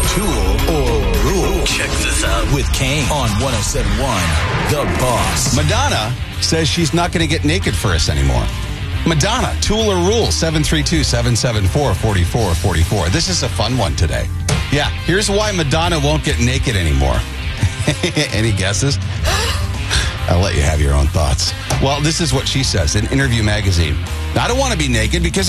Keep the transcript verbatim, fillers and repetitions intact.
Tool or Rule. Check this out. With Kane on one oh seven point one, The Boss. Madonna says she's not going to get naked for us anymore. Madonna, Tool or Rule, seven three two, seven seven four, four four four four. This is a fun one today. Yeah, here's why Madonna won't get naked anymore. Any guesses? I'll let you have your own thoughts. Well, this is what she says in Interview Magazine. I don't want to be naked because